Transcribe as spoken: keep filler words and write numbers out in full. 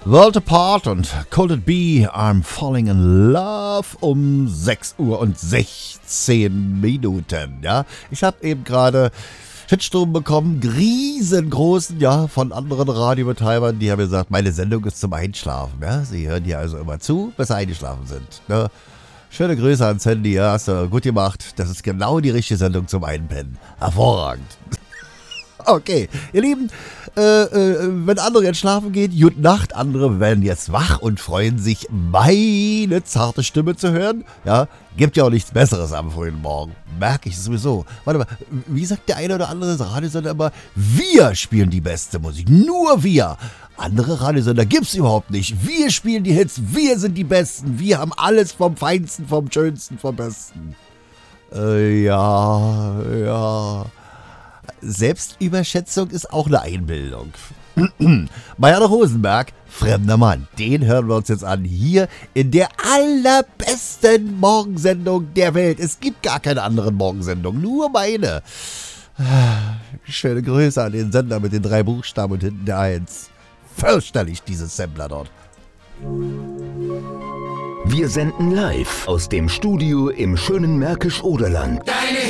World Apart und Could It Be, I'm Falling in Love um sechs Uhr und sechzehn Minuten. Ja, ich habe eben gerade Shitsturm bekommen, riesengroßen, ja, von anderen Radiobetreibern, die haben gesagt, meine Sendung ist zum Einschlafen. Ja, sie hören hier also immer zu, bis sie eingeschlafen sind. Ja. Schöne Grüße ans Handy, ja, hast du gut gemacht. Das ist genau die richtige Sendung zum Einpennen. Hervorragend. Okay, ihr Lieben, äh, äh, wenn andere jetzt schlafen gehen, gute Nacht, andere werden jetzt wach und freuen sich, meine zarte Stimme zu hören. Ja, gibt ja auch nichts Besseres am frühen Morgen, merke ich sowieso. Warte mal, wie sagt der eine oder andere Radiosender immer, wir spielen die beste Musik, nur wir. Andere Radiosender gibt's überhaupt nicht. Wir spielen die Hits, wir sind die Besten, wir haben alles vom Feinsten, vom Schönsten, vom Besten. Äh, ja, ja... Selbstüberschätzung ist auch eine Einbildung. Marianne Rosenberg, Fremder Mann, den hören wir uns jetzt an, hier in der allerbesten Morgensendung der Welt. Es gibt gar keine anderen Morgensendungen, nur meine. Schöne Grüße an den Sender mit den drei Buchstaben und hinten der Eins. Fürchterlich, dieses Sampler dort. Wir senden live aus dem Studio im schönen Märkisch-Oderland. Deine